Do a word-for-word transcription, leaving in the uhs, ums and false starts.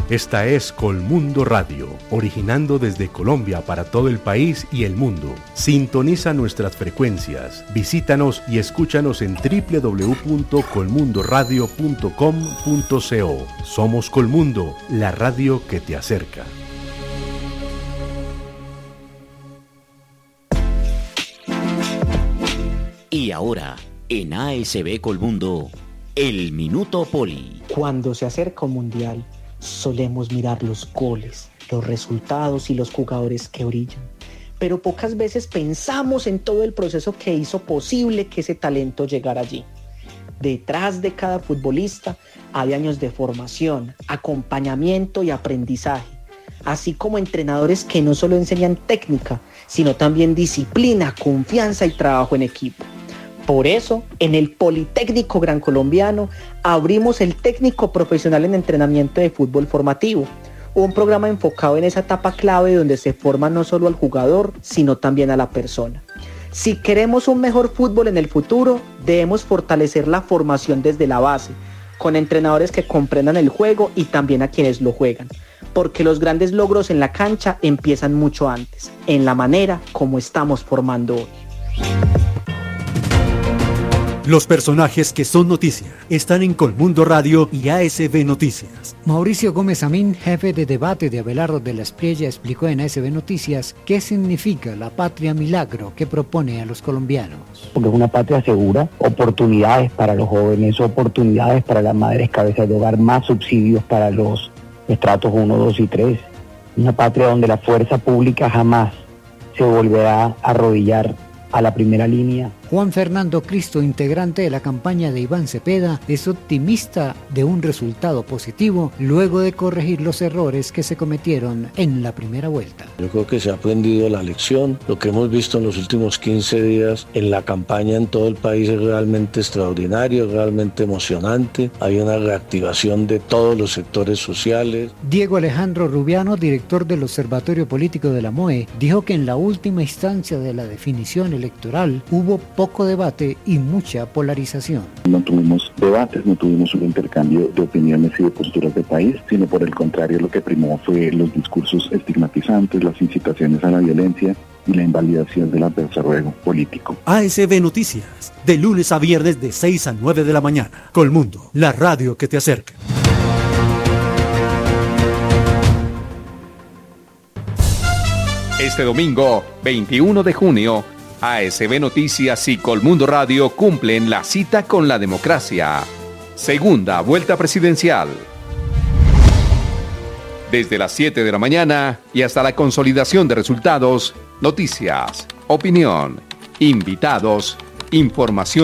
Esta es Colmundo Radio, originando desde Colombia para todo el país y el mundo. Sintoniza nuestras frecuencias, visítanos y escúchanos en doble u doble u doble u punto colmundo radio punto com punto co. Somos Colmundo, la radio que te acerca. Y ahora, en A S B Colmundo, el Minuto Poli. Cuando se acerca un mundial, solemos mirar los goles, los resultados y los jugadores que brillan. Pero pocas veces pensamos en todo el proceso que hizo posible que ese talento llegara allí. Detrás de cada futbolista hay años de formación, acompañamiento y aprendizaje, así como entrenadores que no solo enseñan técnica, sino también disciplina, confianza y trabajo en equipo. Por eso, en el Politécnico Gran Colombiano abrimos el Técnico Profesional en Entrenamiento de Fútbol Formativo, un programa enfocado en esa etapa clave donde se forma no solo al jugador, sino también a la persona. Si queremos un mejor fútbol en el futuro, debemos fortalecer la formación desde la base, con entrenadores que comprendan el juego y también a quienes lo juegan, porque los grandes logros en la cancha empiezan mucho antes, en la manera como estamos formando hoy. Los personajes que son noticia están en Colmundo Radio y A S B Noticias. Mauricio Gómez Amín, jefe de debate de Abelardo de la Espriella, explicó en A S B Noticias qué significa la patria milagro que propone a los colombianos. Porque es una patria segura, oportunidades para los jóvenes, oportunidades para las madres cabezas de hogar, más subsidios para los estratos uno, dos y tres. Una patria donde la fuerza pública jamás se volverá a arrodillar a la primera línea. Juan Fernando Cristo, integrante de la campaña de Iván Cepeda, es optimista de un resultado positivo luego de corregir los errores que se cometieron en la primera vuelta. Yo creo que se ha aprendido la lección. Lo que hemos visto en los últimos quince días en la campaña en todo el país es realmente extraordinario, realmente emocionante. Hay una reactivación de todos los sectores sociales. Diego Alejandro Rubiano, director del Observatorio Político de la M O E, dijo que en la última instancia de la definición electoral hubo poco debate y mucha polarización. No tuvimos debates, no tuvimos un intercambio de opiniones y de posturas de país, sino por el contrario lo que primó fue los discursos estigmatizantes, las incitaciones a la violencia y la invalidación del adversario político. A S B Noticias, de lunes a viernes de seis a nueve de la mañana. Colmundo, la radio que te acerca. Este domingo, veintiuno de junio, A S B Noticias y Colmundo Radio cumplen la cita con la democracia. Segunda vuelta presidencial. Desde las siete de la mañana y hasta la consolidación de resultados, noticias, opinión, invitados, información.